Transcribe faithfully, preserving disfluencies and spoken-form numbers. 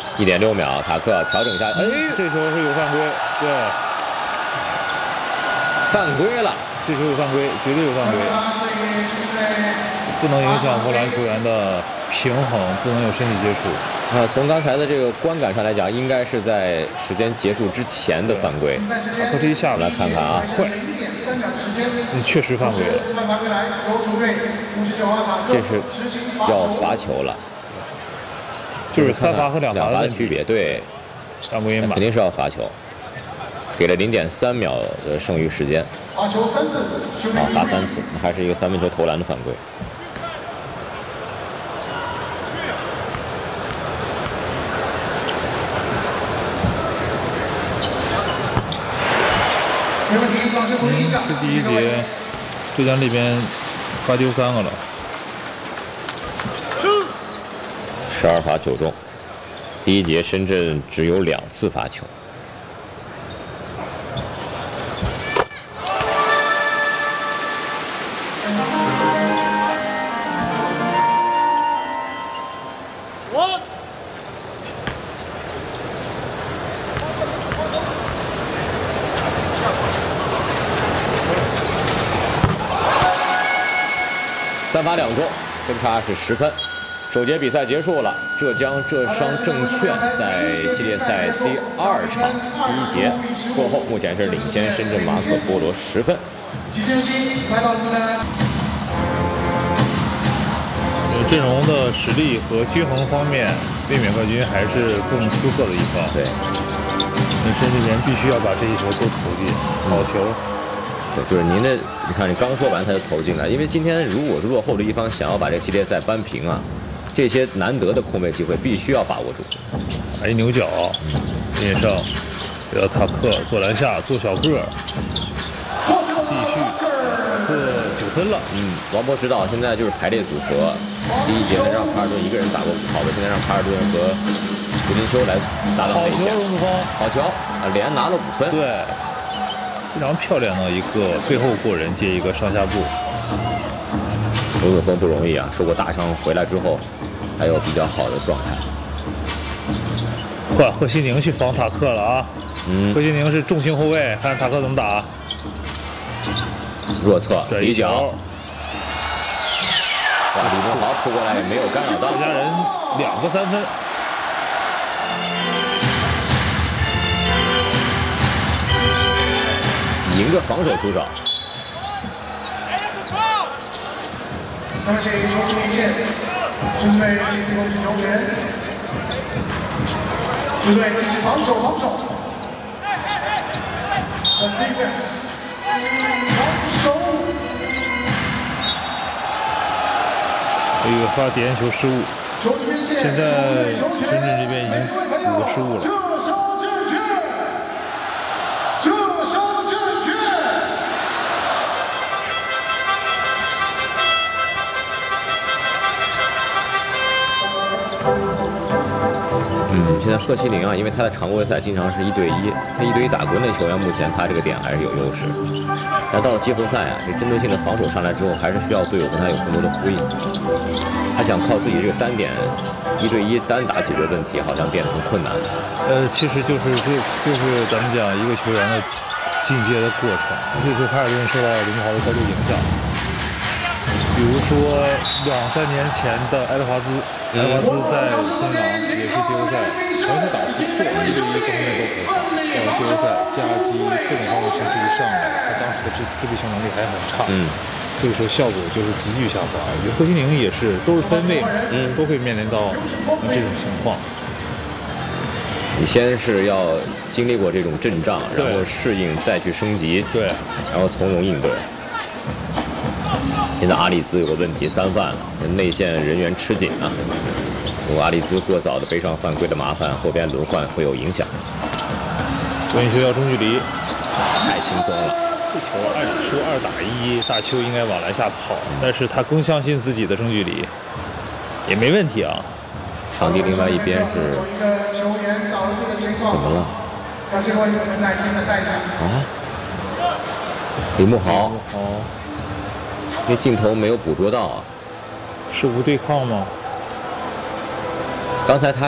一点六秒，塔克调整一下，哎， 这球是有犯规，对， 犯规了， 这球有犯规，绝对有犯规，不能影响波兰球员的平衡，不能有身体接触。 啊，从刚才的这个观感上来讲，应该是在时间结束之前的犯规。 塔克这一下来看看啊， 快，你确实犯规了， 这是要罚球了。 就是三罚和两罚罚的区别，对， 犯规嘛， 肯定是要罚球，给了零点三秒的剩余时间， 罚球三次， 啊，罚三次，还是一个三分球投篮的犯规。 没问题，掌声鼓励一下。 这第一节，浙江这边罚丢三个了。 十二罚九中，第一节深圳只有两次罚球。三罚两中，分差是十分。首节比赛结束了，浙江浙商证券在系列赛第二场第一节过后，目前是领先深圳马可波罗十分。 呃，阵容的实力和均衡方面，卫冕冠军还是更出色的一方。 对， 那深圳人必须要把这一球都投进，好球。 对，就是您的，你看你刚说完他就投进来，因为今天如果是落后的一方想要把这个系列赛扳平啊，这些难得的空位机会必须要把握住。 哎，牛角，叶胜，给到塔克做篮下，做小个，继续，塔克九分了。 嗯，王博指导现在就是排列组合，第一节呢让帕尔顿一个人打过跑的，现在让帕尔顿和胡金秋来搭档内线。 好球，荣子峰， 好球啊，连拿了五分。 对。非常漂亮的一个背后过人接一个上下步， 荣子峰不容易啊，受过大伤回来之后，还有比较好的状态。 换贺西宁去防塔克了啊！嗯，贺西宁是重型后卫，看塔克怎么打。 弱侧底角， 哇，李宗豪扑过来也没有干扰到， 客家人两个三分。 迎着防守出手。 三十一球内线，针对进攻击球员，支队继续防守防守。defense， 防守。 一个发点球失误，现在深圳这边已经五个失误了。 嗯，现在贺西宁啊，因为他的常规赛经常是一对一，他一对一打国内球员，目前他这个点还是有优势。但到了季后赛啊，这针对性的防守上来之后，还是需要队友跟他有更多的呼应。他想靠自己这个单点一对一单打解决问题，好像变得很困难。 呃，其实就是就就是咱们讲一个球员的进阶的过程。这次帕尔顿受到林书豪的高度影响。比如说两三年前的爱德华兹，爱德华兹在新郎也是季后赛，成绩打得不错，一对一各方面都不错。到了季后赛，夹击各种方面情绪一上来，他当时的自自闭性能力还很差，嗯，所以说效果就是急剧下滑。我觉得贺西宁也是，都是分位嘛，嗯，都会面临到这种情况。 你先是要经历过这种阵仗，然后适应，再去升级， 对， 然后从容应对。现在阿里兹有个问题，三犯了，内线人员吃紧啊。如果阿里兹过早的背上犯规的麻烦，后边轮换会有影响。 关于学校中距离， 太轻松了。 这球按理说二打一，大邱应该往篮下跑，但是他更相信自己的中距离，也没问题啊。 场地另外一边是怎么了？啊？李慕豪。 哦。 这镜头没有捕捉到啊， 是无对抗吗？ 刚才他。